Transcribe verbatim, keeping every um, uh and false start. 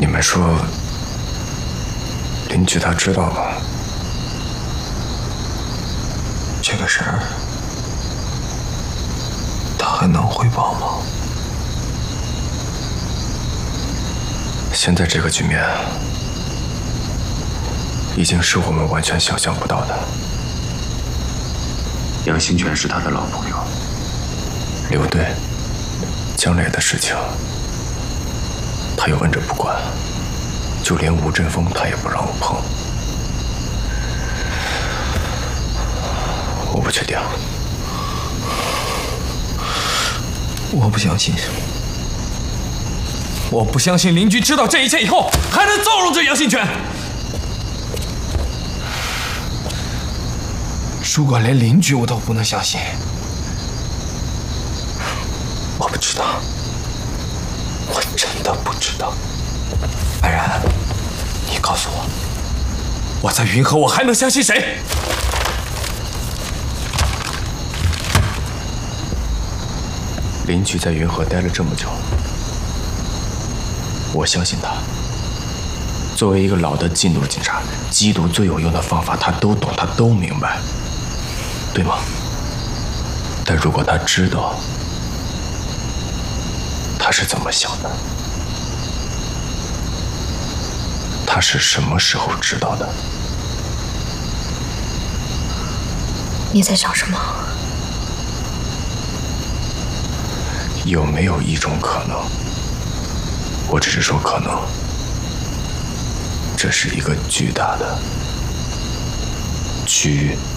你们说，邻居他知道吗？ 这个事儿，他还能汇报吗？ 现在这个局面，已经是我们完全想象不到的。 杨新全是他的老朋友。 刘队，江磊的事情，他又摁着不管，就连吴振峰他也不让我碰。我不确定， 我不相信， 我不相信邻居知道这一切以后还能纵容着杨新全。如果连邻居我都不能相信， 我不知道，我真的不知道。安然，你告诉我， 我在云河我还能相信谁？ 邻居在云河待了这么久，我相信他。作为一个老的禁毒警察，缉毒最有用的方法他都懂，他都明白，对吗？但如果他知道，他是怎么想的？他是什么时候知道的？ 你在想什么？ 有没有一种可能？我只是说可能。这是一个巨大的、巨